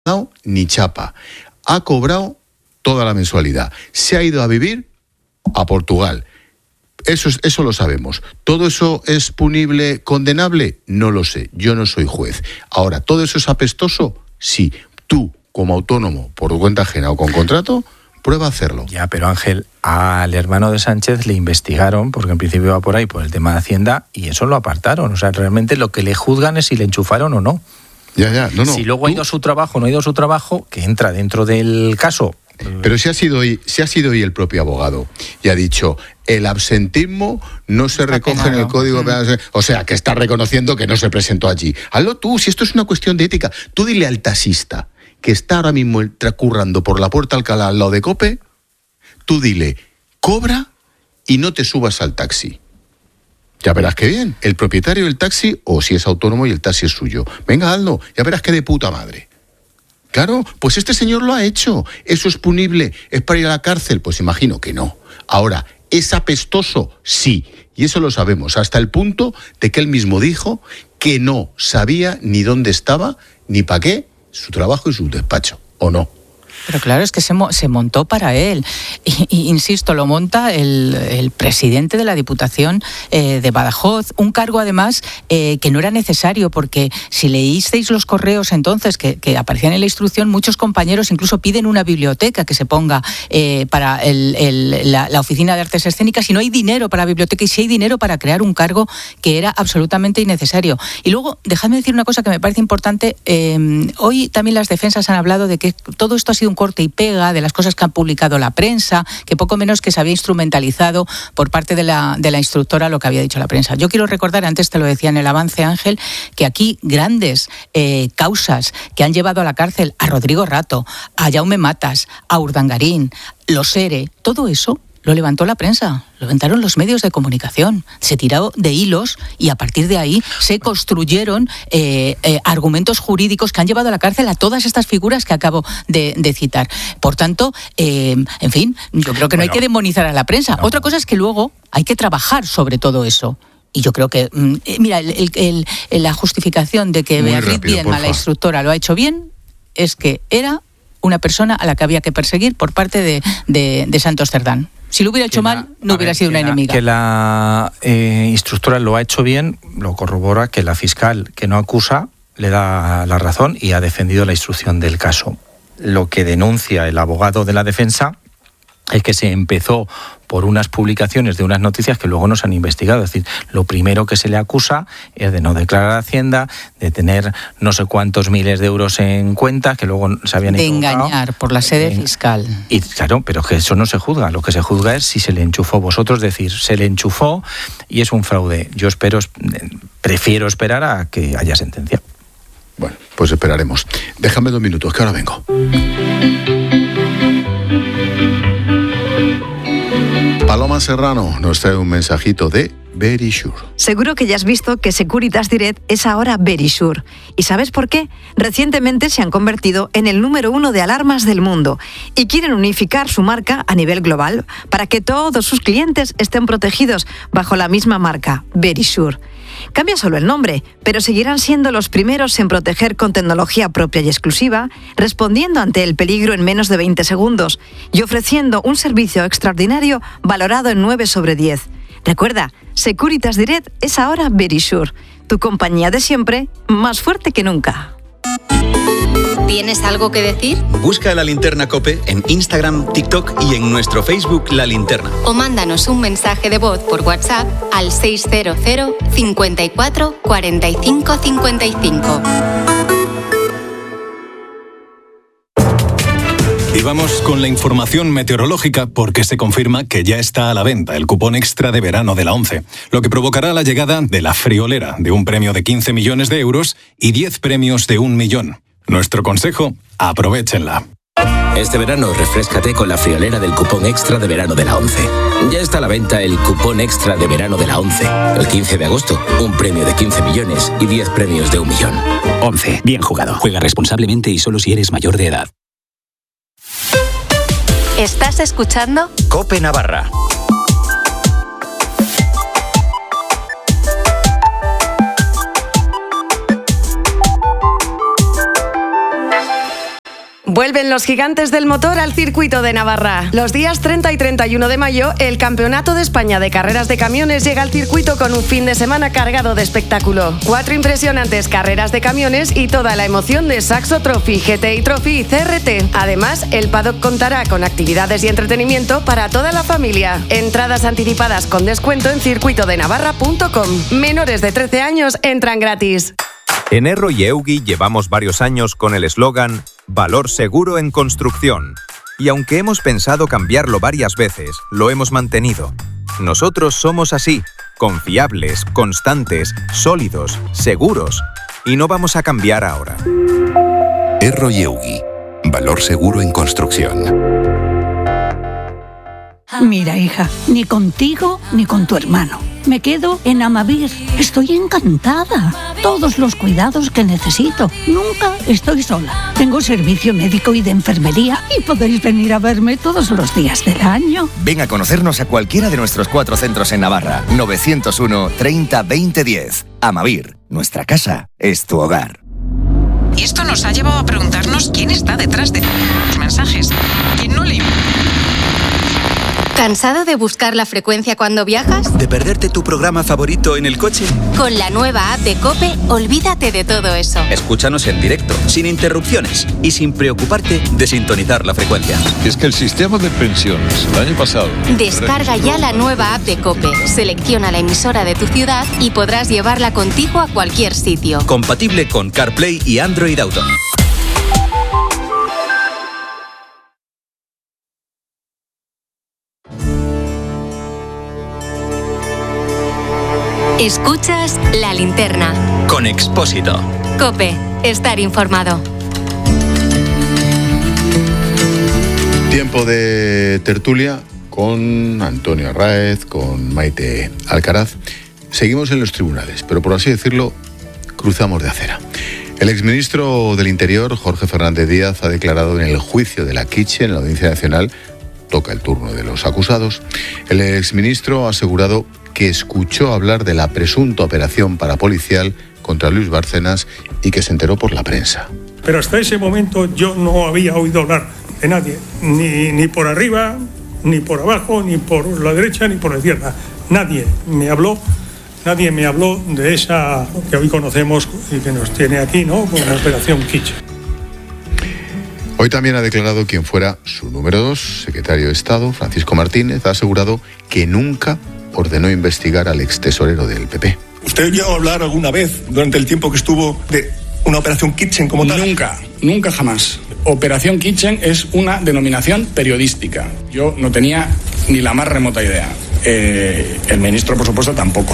dado ni chapa. Ha cobrado toda la mensualidad. Se ha ido a vivir a Portugal. Eso lo sabemos. ¿Todo eso es punible, condenable? No lo sé. Yo no soy juez. Ahora, ¿todo eso es apestoso? Sí. Tú, como autónomo, por tu cuenta ajena o con contrato, prueba a hacerlo. Ya, pero Ángel, al hermano de Sánchez le investigaron, porque en principio iba por ahí por el tema de Hacienda, y eso lo apartaron. O sea, realmente lo que le juzgan es si le enchufaron o no. No. Si luego ha ido a su trabajo o no ha ido a su trabajo, que entra dentro del caso. Pero si ha sido hoy el propio abogado y ha dicho, el absentismo no se recoge en el Código Penal. O sea, que está reconociendo que no se presentó allí. Hazlo tú, si esto es una cuestión de ética. Tú dile al taxista que está ahora mismo currando por la Puerta Alcalá al lado de COPE, tú dile, cobra y no te subas al taxi. Ya verás qué bien, el propietario del taxi, o si es autónomo y el taxi es suyo. Venga, hazlo, ya verás qué de puta madre. Claro, pues este señor lo ha hecho. ¿Eso es punible? ¿Es para ir a la cárcel? Pues imagino que no. Ahora, ¿es apestoso? Sí. Y eso lo sabemos, hasta el punto de que él mismo dijo que no sabía ni dónde estaba, ni para qué, su trabajo y su despacho, ¿o no? Pero claro, es que se montó para él. Y insisto, lo monta el presidente de la Diputación de Badajoz. Un cargo, además, que no era necesario, porque si leísteis los correos entonces que aparecían en la instrucción, muchos compañeros incluso piden una biblioteca que se ponga para la Oficina de Artes Escénicas, y no hay dinero para la biblioteca, y sí hay dinero para crear un cargo que era absolutamente innecesario. Y luego, dejadme decir una cosa que me parece importante. Hoy también las defensas han hablado de que todo esto ha sido un corte y pega de las cosas que han publicado la prensa, que poco menos que se había instrumentalizado por parte de la instructora lo que había dicho la prensa. Yo quiero recordar, antes te lo decía en el avance, Ángel, que aquí grandes causas que han llevado a la cárcel a Rodrigo Rato, a Jaume Matas, a Urdangarín, los ERE, todo eso lo levantó la prensa, lo levantaron los medios de comunicación, se tiró de hilos y a partir de ahí se construyeron argumentos jurídicos que han llevado a la cárcel a todas estas figuras que acabo de citar. Por tanto, en fin, yo creo que no hay que demonizar a la prensa. No. Otra cosa es que luego hay que trabajar sobre todo eso. Y yo creo que, mira, la justificación de que Beatriz Biedma, la instructora, lo ha hecho bien, es que era una persona a la que había que perseguir por parte de Santos Cerdán. Si lo hubiera hecho mal, no hubiera sido una enemiga. Que la instructora lo ha hecho bien, lo corrobora que la fiscal que no acusa le da la razón y ha defendido la instrucción del caso. Lo que denuncia el abogado de la defensa es que se empezó por unas publicaciones de unas noticias que luego no se han investigado. Es decir, lo primero que se le acusa es de no declarar a Hacienda, de tener no sé cuántos miles de euros en cuenta, que luego se habían equivocado. De engañar por la sede fiscal. Y claro, pero que eso no se juzga. Lo que se juzga es si se le enchufó. Vosotros decir, se le enchufó y es un fraude. Yo prefiero esperar a que haya sentencia. Bueno, pues esperaremos. Déjame 2 minutos, que ahora vengo. Paloma Serrano nos trae un mensajito de Verisure. Seguro que ya has visto que Securitas Direct es ahora Verisure. ¿Y sabes por qué? Recientemente se han convertido en el número 1 de alarmas del mundo y quieren unificar su marca a nivel global para que todos sus clientes estén protegidos bajo la misma marca, Verisure. Cambia solo el nombre, pero seguirán siendo los primeros en proteger con tecnología propia y exclusiva, respondiendo ante el peligro en menos de 20 segundos y ofreciendo un servicio extraordinario valorado en 9 sobre 10. Recuerda, Securitas Direct es ahora Verisure, tu compañía de siempre, más fuerte que nunca. ¿Tienes algo que decir? Busca La Linterna COPE en Instagram, TikTok y en nuestro Facebook La Linterna. O mándanos un mensaje de voz por WhatsApp al 600 54 45 55. Y vamos con la información meteorológica porque se confirma que ya está a la venta el cupón extra de verano de la ONCE, lo que provocará la llegada de la friolera de un premio de 15 millones de euros y 10 premios de 1 millón. Nuestro consejo, aprovéchenla. Este verano refréscate con la friolera del cupón extra de verano de la ONCE. Ya está a la venta el cupón extra de verano de la ONCE. El 15 de agosto, un premio de 15 millones y 10 premios de 1 millón. ONCE, bien jugado. Juega responsablemente y solo si eres mayor de edad. ¿Estás escuchando? COPE Navarra. Vuelven los gigantes del motor al circuito de Navarra. Los días 30 y 31 de mayo, el Campeonato de España de Carreras de Camiones llega al circuito con un fin de semana cargado de espectáculo. 4 impresionantes carreras de camiones y toda la emoción de Saxo Trophy, GTI Trophy y CRT. Además, el paddock contará con actividades y entretenimiento para toda la familia. Entradas anticipadas con descuento en circuitodenavarra.com. Menores de 13 años entran gratis. En Erro y Eugui llevamos varios años con el eslogan Valor seguro en construcción. Y aunque hemos pensado cambiarlo varias veces, lo hemos mantenido. Nosotros somos así, confiables, constantes, sólidos, seguros. Y no vamos a cambiar ahora. Erro y Eugui. Valor seguro en construcción. Mira, hija, ni contigo ni con tu hermano. Me quedo en Amavir. Estoy encantada. Todos los cuidados que necesito. Nunca estoy sola. Tengo servicio médico y de enfermería y podéis venir a verme todos los días del año. Ven a conocernos a cualquiera de nuestros 4 centros en Navarra. 901 30 20 10. Amavir. Nuestra casa es tu hogar. Y esto nos ha llevado a preguntarnos quién está detrás de los mensajes. ¿Quién no le... ¿Cansado de buscar la frecuencia cuando viajas? ¿De perderte tu programa favorito en el coche? Con la nueva app de COPE, olvídate de todo eso. Escúchanos en directo, sin interrupciones y sin preocuparte de sintonizar la frecuencia. Es que el sistema de pensiones el año pasado... Descarga ya la nueva app de COPE, selecciona la emisora de tu ciudad y podrás llevarla contigo a cualquier sitio. Compatible con CarPlay y Android Auto. Escuchas La Linterna. Con Expósito. COPE. Estar informado. Tiempo de tertulia con Antonio Arráez, con Maite Alcaraz. Seguimos en los tribunales, pero por así decirlo, cruzamos de acera. El exministro del Interior, Jorge Fernández Díaz, ha declarado en el juicio de la Kitchen en la Audiencia Nacional. Toca el turno de los acusados. El exministro ha asegurado que escuchó hablar de la presunta operación parapolicial contra Luis Bárcenas y que se enteró por la prensa. Pero hasta ese momento yo no había oído hablar de nadie, ni por arriba, ni por abajo, ni por la derecha, ni por la izquierda. Nadie me habló de esa que hoy conocemos y que nos tiene aquí, ¿no?, como la operación Kitchen. Hoy también ha declarado quien fuera su número 2, secretario de Estado, Francisco Martínez, ha asegurado que nunca ordenó investigar al extesorero del PP. ¿Usted llegó a hablar alguna vez durante el tiempo que estuvo de una operación Kitchen como tal? Nunca jamás. Operación Kitchen es una denominación periodística. Yo no tenía ni la más remota idea. El ministro, por supuesto, tampoco.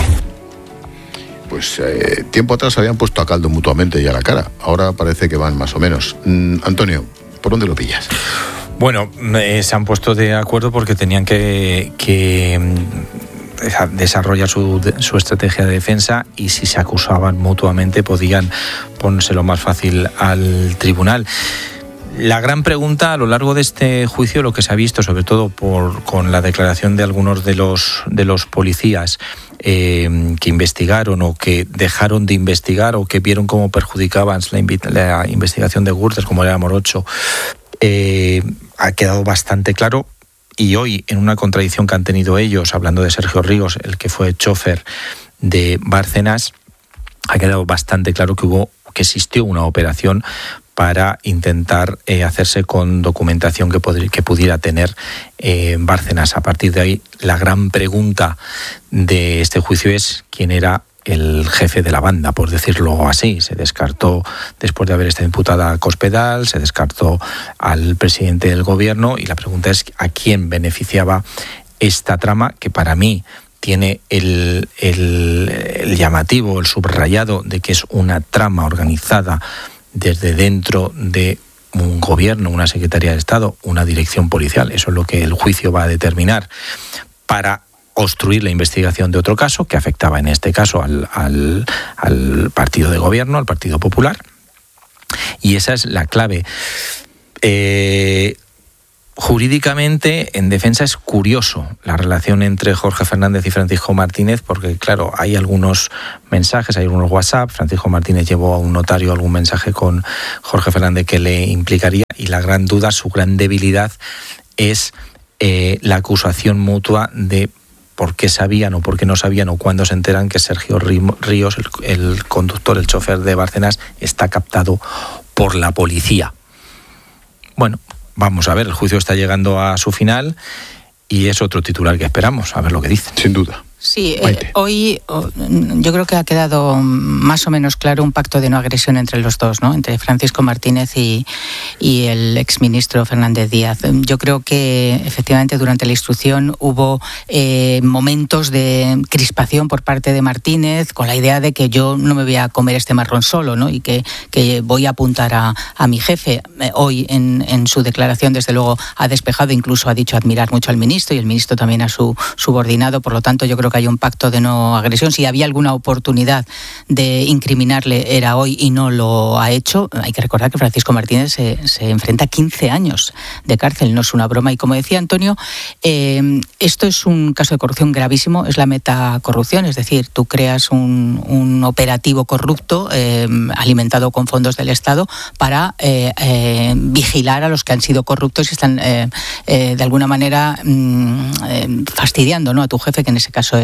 Pues tiempo atrás habían puesto a caldo mutuamente y a la cara. Ahora parece que van más o menos. Antonio, ¿por dónde lo pillas? Bueno, se han puesto de acuerdo porque tenían que desarrollar su estrategia de defensa y si se acusaban mutuamente podían ponérselo más fácil al tribunal. La gran pregunta a lo largo de este juicio, lo que se ha visto, sobre todo con la declaración de algunos de los policías que investigaron o que dejaron de investigar o que vieron cómo perjudicaban la investigación de Gürtel, como era Morocho, ha quedado bastante claro. Y hoy, en una contradicción que han tenido ellos, hablando de Sergio Ríos, el que fue chofer de Bárcenas, ha quedado bastante claro que existió una operación para intentar hacerse con documentación que pudiera tener Bárcenas. A partir de ahí, la gran pregunta de este juicio es quién era el jefe de la banda, por decirlo así. Se descartó, después de haber estado imputada a Cospedal, se descartó al presidente del gobierno y la pregunta es a quién beneficiaba esta trama, que para mí tiene el llamativo, el subrayado de que es una trama organizada desde dentro de un gobierno, una Secretaría de Estado, una dirección policial. Eso es lo que el juicio va a determinar para obstruir la investigación de otro caso que afectaba en este caso al partido de gobierno, al Partido Popular. Y esa es la clave. Jurídicamente, en defensa es curioso la relación entre Jorge Fernández y Francisco Martínez, porque claro, hay algunos mensajes, hay algunos WhatsApp, Francisco Martínez llevó a un notario algún mensaje con Jorge Fernández que le implicaría, y la gran duda, su gran debilidad es la acusación mutua de por qué sabían o por qué no sabían o cuándo se enteran que Sergio Ríos, el conductor, el chofer de Bárcenas, está captado por la policía. Bueno, vamos a ver, el juicio está llegando a su final y es otro titular que esperamos, a ver lo que dice. Sin duda. Sí, hoy yo creo que ha quedado más o menos claro un pacto de no agresión entre los dos, ¿no? Entre Francisco Martínez y el exministro Fernández Díaz. Yo creo que efectivamente durante la instrucción hubo momentos de crispación por parte de Martínez, con la idea de que yo no me voy a comer este marrón solo, ¿no? Y que voy a apuntar a mi jefe. Hoy en su declaración, desde luego, ha despejado, incluso ha dicho admirar mucho al ministro y el ministro también a su subordinado. Por lo tanto, yo creo que hay un pacto de no agresión. Si había alguna oportunidad de incriminarle era hoy y no lo ha hecho. Hay que recordar que Francisco Martínez se enfrenta a 15 años de cárcel, no es una broma. Y como decía Antonio, esto es un caso de corrupción gravísimo, es la metacorrupción, es decir, tú creas un operativo corrupto alimentado con fondos del Estado para vigilar a los que han sido corruptos y están de alguna manera fastidiando, ¿no?, a tu jefe, que en ese caso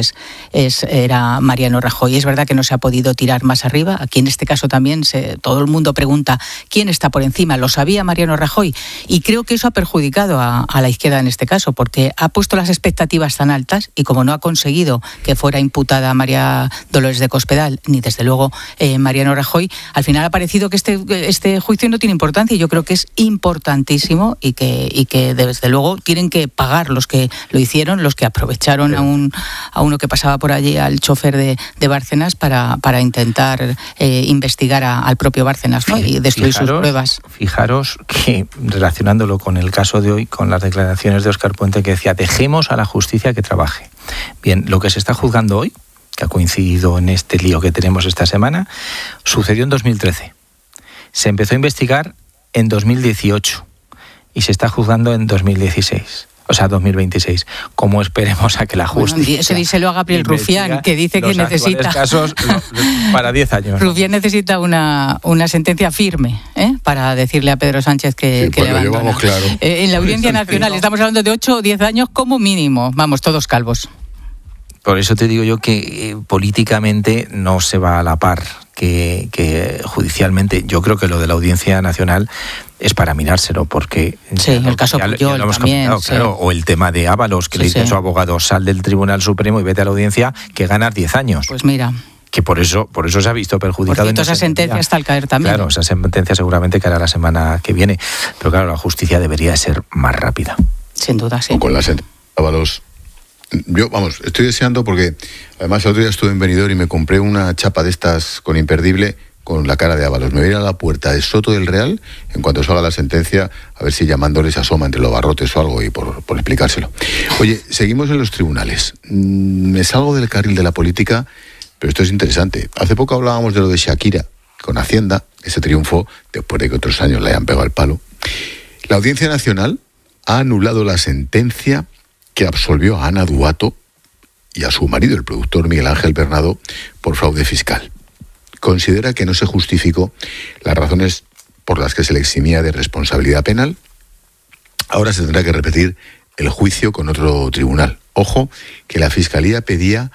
era Mariano Rajoy. Es verdad que no se ha podido tirar más arriba. Aquí en este caso también todo el mundo pregunta quién está por encima. ¿Lo sabía Mariano Rajoy? Y creo que eso ha perjudicado a la izquierda en este caso, porque ha puesto las expectativas tan altas y como no ha conseguido que fuera imputada María Dolores de Cospedal, ni desde luego Mariano Rajoy, al final ha parecido que este juicio no tiene importancia, y yo creo que es importantísimo y que desde luego tienen que pagar los que lo hicieron, los que aprovecharon a uno que pasaba por allí, al chofer de Bárcenas, para intentar investigar al propio Bárcenas, ¿no?, y destruir sus pruebas. Fijaros que, relacionándolo con el caso de hoy, con las declaraciones de Óscar Puente, que decía, dejemos a la justicia que trabaje. Bien, lo que se está juzgando hoy, que ha coincidido en este lío que tenemos esta semana, sucedió en 2013. Se empezó a investigar en 2018 y se está juzgando en 2016. O sea, 2026. Como esperemos a que la justicia... Bueno, eso díselo a Gabriel Rufián, que dice que necesita... casos para 10 años. Rufián necesita una sentencia firme, para decirle a Pedro Sánchez que le abandona. Claro. En la Audiencia Nacional estamos hablando de 8 o 10 años como mínimo. Vamos, todos calvos. Por eso te digo yo que políticamente no se va a la par que judicialmente. Yo creo que lo de la Audiencia Nacional es para mirárselo, porque... Sí, el caso Puyol también. Sí. Claro, o el tema de Ábalos, que le dice a su abogado, sal del Tribunal Supremo y vete a la audiencia, que ganas 10 años. Pues mira... Que por eso se ha visto perjudicado. Por cierto, esa sentencia está al caer también. Claro, esa sentencia seguramente caerá la semana que viene. Pero claro, la justicia debería ser más rápida. Sin duda, sí. Con la sentencia de Ábalos... Yo, estoy deseando, porque además el otro día estuve en Benidorm y me compré una chapa de estas con imperdible con la cara de Ábalos. Me voy a ir a la puerta de Soto del Real en cuanto salga la sentencia, a ver si llamándoles asoma entre los barrotes o algo, y por explicárselo. Oye, seguimos en los tribunales. Me salgo del carril de la política, pero esto es interesante. Hace poco hablábamos de lo de Shakira con Hacienda, ese triunfo, después de que otros años le hayan pegado el palo. La Audiencia Nacional ha anulado la sentencia que absolvió a Ana Duato y a su marido, el productor Miguel Ángel Bernado, por fraude fiscal. Considera que no se justificó las razones por las que se le eximía de responsabilidad penal. Ahora se tendrá que repetir el juicio con otro tribunal. Ojo, que la Fiscalía pedía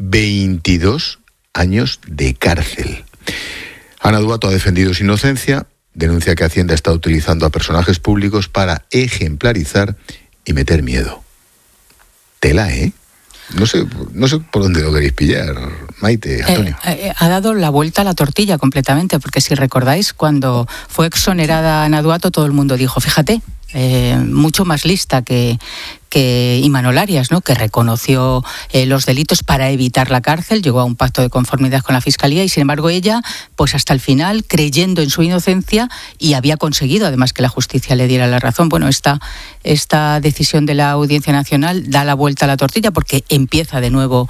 22 años de cárcel. Ana Duato ha defendido su inocencia, denuncia que Hacienda está utilizando a personajes públicos para ejemplarizar y meter miedo. Tela, ¿eh? No sé por dónde lo queréis pillar, Maite, Antonio. Ha dado la vuelta a la tortilla completamente, porque si recordáis, cuando fue exonerada Ana Duato, todo el mundo dijo, fíjate, mucho más lista que Imanol Arias, ¿no?, que reconoció los delitos para evitar la cárcel, llegó a un pacto de conformidad con la Fiscalía, y sin embargo ella, pues hasta el final, creyendo en su inocencia, y había conseguido además que la justicia le diera la razón. Bueno, esta decisión de la Audiencia Nacional da la vuelta a la tortilla, porque empieza de nuevo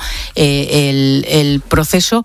el proceso.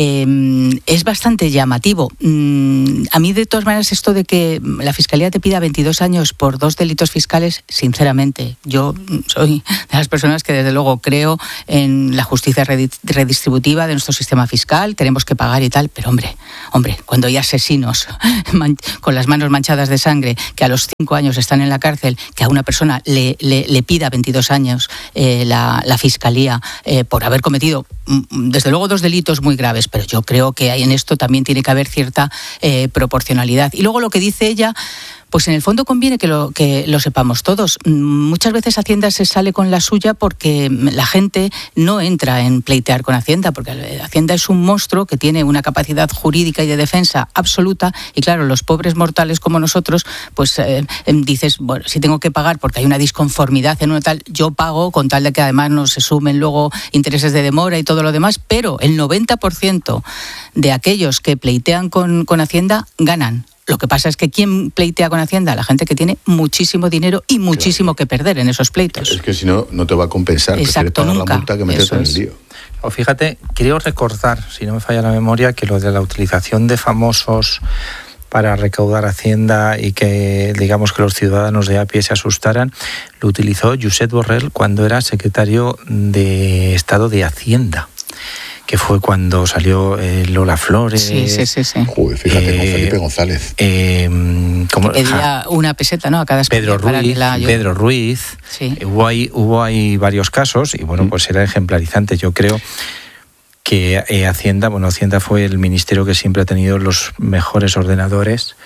Es bastante llamativo. A mí, de todas maneras, esto de que la Fiscalía te pida 22 años por 2 delitos fiscales, sinceramente, yo soy de las personas que desde luego creo en la justicia redistributiva de nuestro sistema fiscal, tenemos que pagar y tal, pero hombre, cuando hay asesinos con las manos manchadas de sangre, que a los 5 años están en la cárcel, que a una persona le pida 22 años la fiscalía por haber cometido, desde luego, 2 delitos muy graves, pero yo creo que en esto también tiene que haber cierta proporcionalidad. Y luego lo que dice ella, pues en el fondo conviene que lo sepamos todos. Muchas veces Hacienda se sale con la suya porque la gente no entra en pleitear con Hacienda, porque Hacienda es un monstruo que tiene una capacidad jurídica y de defensa absoluta, y claro, los pobres mortales como nosotros, pues dices, bueno, si tengo que pagar porque hay una disconformidad en una tal, yo pago con tal de que además no se sumen luego intereses de demora y todo lo demás, pero el 90% de aquellos que pleitean con Hacienda ganan. Lo que pasa es que ¿quién pleitea con Hacienda? La gente que tiene muchísimo dinero y muchísimo que perder en esos pleitos. Es que si no, no te va a compensar. Exacto, pagar nunca. La multa que meterte en el lío. O fíjate, creo recordar, si no me falla la memoria, que lo de la utilización de famosos para recaudar Hacienda y que, digamos, que los ciudadanos de a pie se asustaran, lo utilizó Josep Borrell cuando era secretario de Estado de Hacienda, que fue cuando salió Lola Flores. Sí. Joder, fíjate, con Felipe González. Pedía una peseta, ¿no? A cada Pedro Ruiz. Sí. Hubo ahí varios casos y, bueno, pues era ejemplarizante. Yo creo que Hacienda fue el ministerio que siempre ha tenido los mejores ordenadores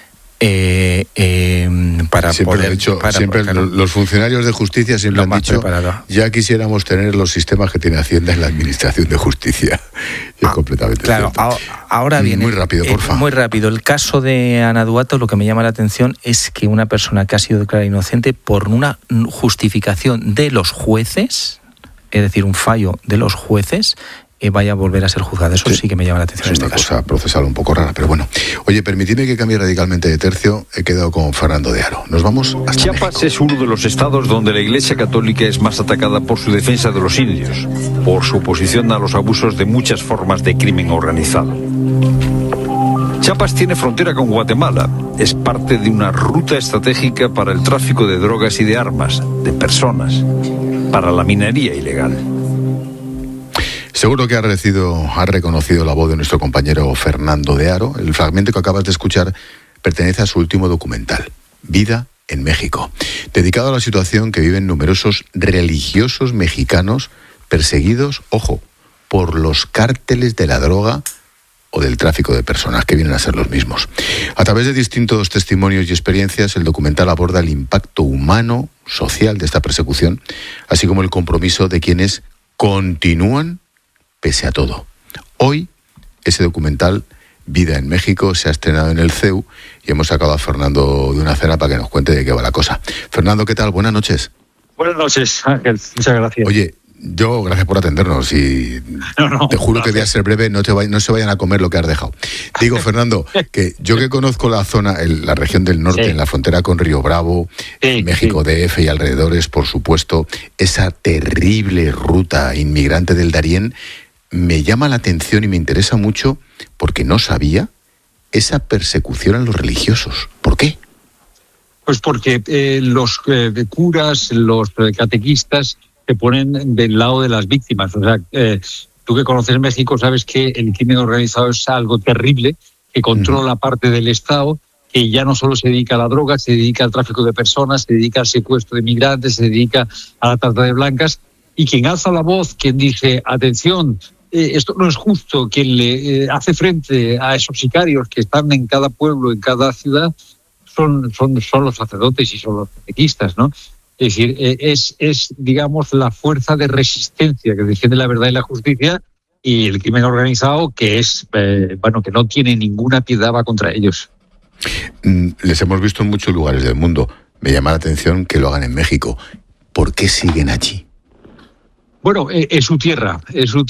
para siempre poder... Los funcionarios de justicia siempre han dicho, ya quisiéramos tener los sistemas que tiene Hacienda en la administración de justicia. Es completamente claro, cierto. Ahora viene... Muy rápido, por favor. Muy rápido. El caso de Ana Duato, lo que me llama la atención es que una persona que ha sido declarada inocente por una justificación de los jueces, es decir, un fallo de los jueces, vaya a volver a ser juzgada. Eso sí que me llama la atención. Es una cosa procesal un poco rara, pero bueno. Oye, permitidme que cambie radicalmente de tercio. He quedado con Fernando de Haro. Nos vamos hasta Chiapas México. es uno de los estados donde la Iglesia Católica es más atacada por su defensa de los indios, por su oposición a los abusos de muchas formas de crimen organizado. Chiapas tiene frontera con Guatemala. Es parte de una ruta estratégica para el tráfico de drogas y de armas, de personas, para la minería ilegal. Seguro que ha reconocido la voz de nuestro compañero Fernando de Haro. El fragmento que acabas de escuchar pertenece a su último documental, Vida en México, dedicado a la situación que viven numerosos religiosos mexicanos perseguidos, ojo, por los cárteles de la droga o del tráfico de personas, que vienen a ser los mismos. A través de distintos testimonios y experiencias, el documental aborda el impacto humano, social de esta persecución, así como el compromiso de quienes continúan pese a todo. Hoy, ese documental, Vida en México, se ha estrenado en el CEU y hemos sacado a Fernando de una cena para que nos cuente de qué va la cosa. Fernando, ¿qué tal? Buenas noches. Buenas noches, Ángel. Muchas gracias. Oye, gracias por atendernos y te juro que voy a ser breve, no se vayan a comer lo que has dejado. Digo, Fernando, que yo que conozco la zona, la región del norte, sí, en la frontera con Río Bravo, México DF y alrededores, por supuesto, esa terrible ruta inmigrante del Darién, me llama la atención y me interesa mucho porque no sabía esa persecución a los religiosos. ¿Por qué? Pues porque los curas, los catequistas se ponen del lado de las víctimas. O sea, tú que conoces México sabes que el crimen organizado es algo terrible, que controla parte del Estado, que ya no solo se dedica a la droga, se dedica al tráfico de personas, se dedica al secuestro de migrantes, se dedica a la trata de blancas. Y quien alza la voz, quien dice, atención, esto no es justo, quien le hace frente a esos sicarios que están en cada pueblo, en cada ciudad, son los sacerdotes y son los catequistas, ¿no? Es decir, es digamos, la fuerza de resistencia que defiende la verdad y la justicia, y el crimen organizado que que no tiene ninguna piedad va contra ellos. Les hemos visto en muchos lugares del mundo. Me llama la atención que lo hagan en México. ¿Por qué siguen allí? Bueno, es su tierra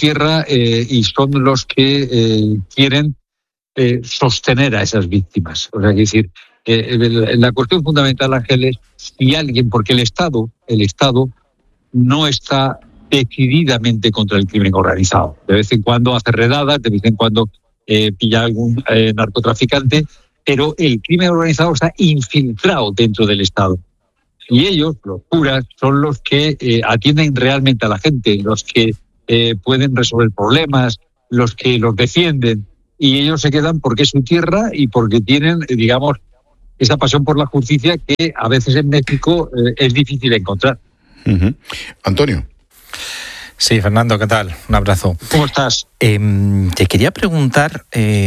y son los que quieren sostener a esas víctimas. O sea, es decir, la cuestión fundamental, Ángel, es si alguien, porque el Estado no está decididamente contra el crimen organizado. De vez en cuando hace redadas, de vez en cuando pilla algún narcotraficante, pero el crimen organizado está infiltrado dentro del Estado. Y ellos, los curas, son los que atienden realmente a la gente, los que pueden resolver problemas, los que los defienden. Y ellos se quedan porque es su tierra y porque tienen, digamos, esa pasión por la justicia que a veces en México es difícil encontrar. Uh-huh. Antonio. Sí, Fernando, ¿qué tal? Un abrazo. ¿Cómo estás? Te quería preguntar,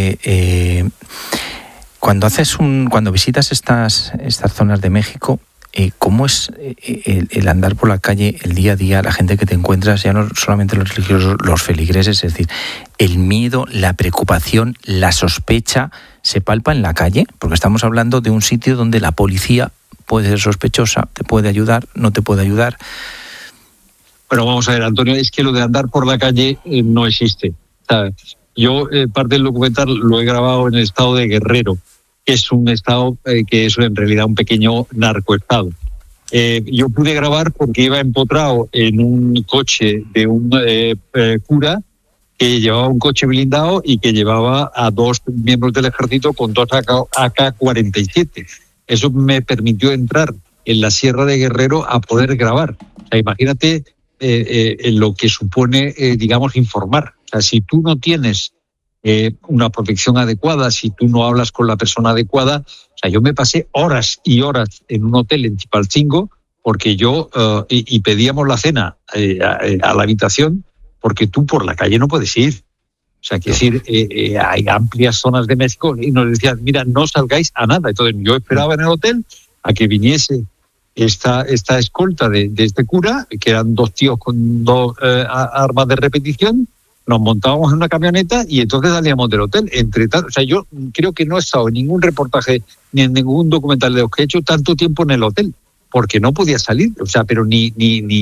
cuando visitas estas zonas de México, ¿cómo es el andar por la calle, el día a día, la gente que te encuentras, ya no solamente los religiosos, los feligreses? Es decir, el miedo, la preocupación, la sospecha, ¿se palpa en la calle? Porque estamos hablando de un sitio donde la policía puede ser sospechosa, te puede ayudar, no te puede ayudar. Bueno, vamos a ver, Antonio, es que lo de andar por la calle no existe, ¿sabes? Yo parte del documental lo he grabado en el estado de Guerrero, que es un estado que es en realidad un pequeño narcoestado. Yo pude grabar porque iba empotrado en un coche de un cura que llevaba un coche blindado y que llevaba a 2 miembros del ejército con 2 AK-47. Eso me permitió entrar en la Sierra de Guerrero a poder grabar. O sea, imagínate lo que supone, digamos, informar. O sea, si tú no tienes una protección adecuada, si tú no hablas con la persona adecuada. O sea, yo me pasé horas y horas en un hotel en Chipalcingo porque yo y pedíamos la cena a la habitación porque tú por la calle no puedes ir. O sea, quiero decir, hay amplias zonas de México y nos decían, mira, no salgáis a nada. Entonces yo esperaba en el hotel a que viniese esta escolta de este cura, que eran 2 tíos con 2 armas de repetición. Nos montábamos en una camioneta y entonces salíamos del hotel. O sea, yo creo que no he estado en ningún reportaje ni en ningún documental de los que he hecho tanto tiempo en el hotel, porque no podía salir, o sea, pero ni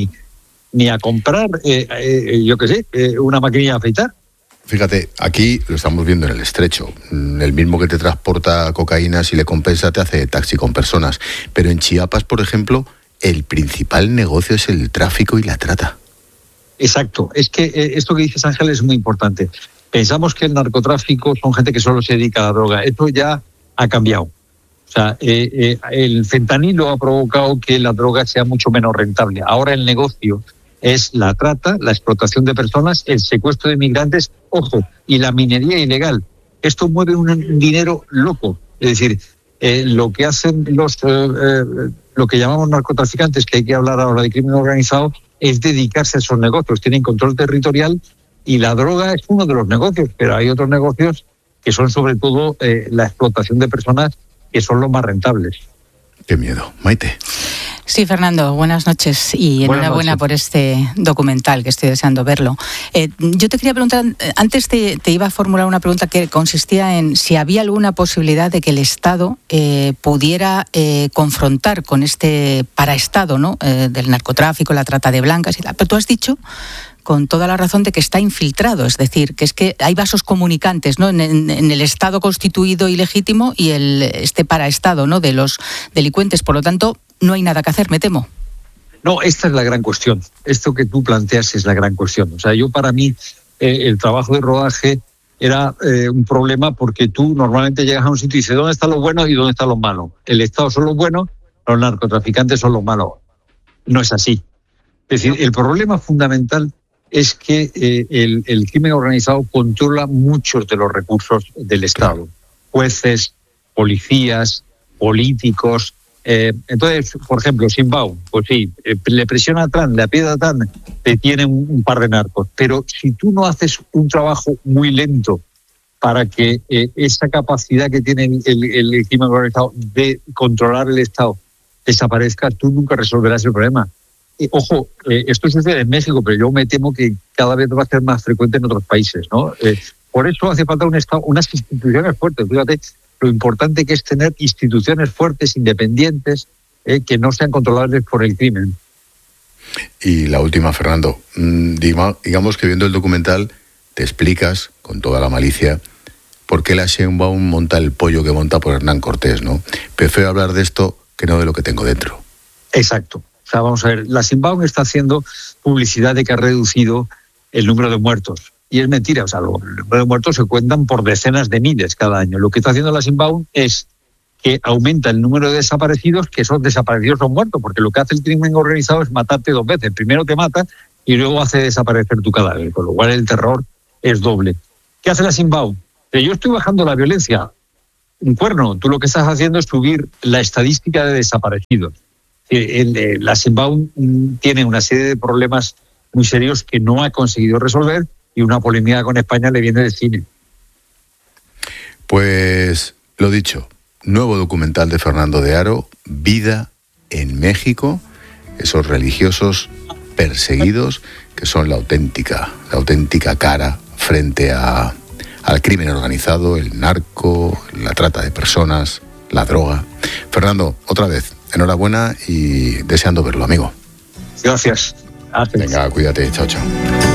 a comprar, yo qué sé, una maquinilla de afeitar. Fíjate, aquí lo estamos viendo en el Estrecho. El mismo que te transporta cocaína, si le compensa, te hace taxi con personas. Pero en Chiapas, por ejemplo, el principal negocio es el tráfico y la trata. Exacto. Es que esto que dices, Ángel, es muy importante. Pensamos que el narcotráfico son gente que solo se dedica a la droga. Esto ya ha cambiado. O sea, el fentanilo ha provocado que la droga sea mucho menos rentable. Ahora el negocio es la trata, la explotación de personas, el secuestro de migrantes, ojo, y la minería ilegal. Esto mueve un dinero loco. Es decir, lo que hacen lo que llamamos narcotraficantes, que hay que hablar ahora de crimen organizado, es dedicarse a esos negocios. Tienen control territorial y la droga es uno de los negocios, pero hay otros negocios que son sobre todo la explotación de personas, que son los más rentables. Qué miedo. Maite. Sí, Fernando, buenas noches y enhorabuena por este documental, que estoy deseando verlo. Yo te quería preguntar, antes te iba a formular una pregunta que consistía en si había alguna posibilidad de que el Estado pudiera confrontar con este paraestado, ¿no? Del narcotráfico, la trata de blancas y tal. Pero tú has dicho con toda la razón de que está infiltrado, es decir, que es que hay vasos comunicantes, ¿no? en el Estado constituido y legítimo y este paraestado, ¿no? De los delincuentes. Por lo tanto, no hay nada que hacer, me temo. No, esta es la gran cuestión. Esto que tú planteas es la gran cuestión. O sea, para mí, el trabajo de rodaje era un problema porque tú normalmente llegas a un sitio y dices, ¿dónde están los buenos y dónde están los malos? El Estado son los buenos, los narcotraficantes son los malos. No es así. Es decir, el problema fundamental es que el crimen organizado controla muchos de los recursos del Estado. Jueces, policías, políticos. Entonces, por ejemplo, Zimbabue, pues sí, le presiona a Trump, le aprieta a Trump, te tiene un par de narcos. Pero si tú no haces un trabajo muy lento para que esa capacidad que tiene el crimen organizado de controlar el Estado desaparezca, tú nunca resolverás el problema. Ojo, esto sucede en México, pero yo me temo que cada vez va a ser más frecuente en otros países, ¿no? Por eso hace falta un Estado, unas instituciones fuertes. Fíjate lo importante que es tener instituciones fuertes, independientes, que no sean controlables por el crimen. Y la última, Fernando. Digamos que viendo el documental te explicas, con toda la malicia, por qué la Sheinbaum monta el pollo que monta por Hernán Cortés, ¿no? Prefiero hablar de esto que no de lo que tengo dentro. Exacto. O sea, vamos a ver, la Sheinbaum está haciendo publicidad de que ha reducido el número de muertos. y es mentira. O sea, los números de muertos se cuentan por decenas de miles cada año. Lo que está haciendo la Simbaun es que aumenta el número de desaparecidos, que esos desaparecidos son muertos, porque lo que hace el crimen organizado es matarte dos veces. Primero te mata y luego hace desaparecer tu cadáver, con lo cual el terror es doble. ¿Qué hace la Simbaun? Yo estoy bajando la violencia. Un cuerno, tú lo que estás haciendo es subir la estadística de desaparecidos. La Simbaun tiene una serie de problemas muy serios que no ha conseguido resolver y una polémica con España le viene de cine. Pues lo dicho, nuevo documental de Fernando de Haro, Vida en México, esos religiosos perseguidos que son la auténtica cara frente al crimen organizado, el narco, la trata de personas, la droga. Fernando, otra vez, enhorabuena y deseando verlo, amigo. Gracias. Venga, cuídate, chao, chao.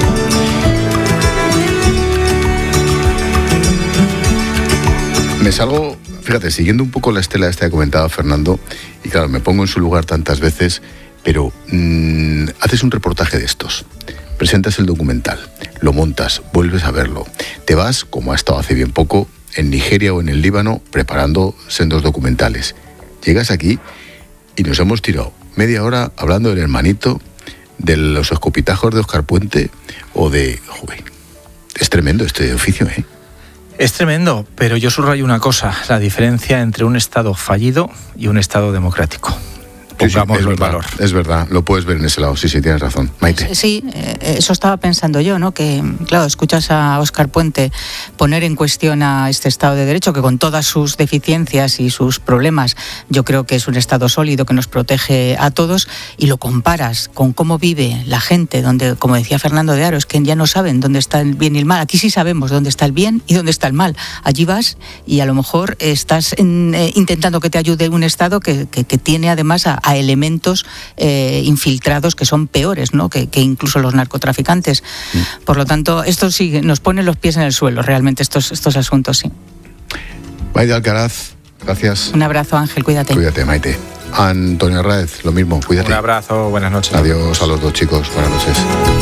Me salgo, fíjate, siguiendo un poco la estela esta que comentaba Fernando, y claro, me pongo en su lugar tantas veces, pero haces un reportaje de estos, presentas el documental, lo montas, vuelves a verlo, te vas, como ha estado hace bien poco, en Nigeria o en el Líbano, preparando sendos documentales. Llegas aquí y nos hemos tirado media hora hablando del hermanito, de los escopitajos de Óscar Puente o de... Joder, es tremendo este oficio, ¿eh? Es tremendo, pero yo subrayo una cosa, la diferencia entre un Estado fallido y un Estado democrático. Pongámoslo en valor. Es verdad, lo puedes ver en ese lado, sí, tienes razón. Maite. Sí, eso estaba pensando yo, ¿no? Que, claro, escuchas a Óscar Puente poner en cuestión a este Estado de Derecho, que con todas sus deficiencias y sus problemas, yo creo que es un Estado sólido que nos protege a todos, y lo comparas con cómo vive la gente, donde, como decía Fernando de Haro, es que ya no saben dónde está el bien y el mal. Aquí sí sabemos dónde está el bien y dónde está el mal. Allí vas y a lo mejor estás intentando que te ayude un Estado que tiene además a elementos infiltrados que son peores, ¿no? que incluso los narcotraficantes. Por lo tanto, esto sí nos pone los pies en el suelo, realmente, estos asuntos, sí. Maite Alcaraz, gracias. Un abrazo, Ángel, cuídate. Cuídate, Maite. Antonio Arraez, lo mismo, cuídate. Un abrazo, buenas noches. Adiós a los dos chicos, buenas noches.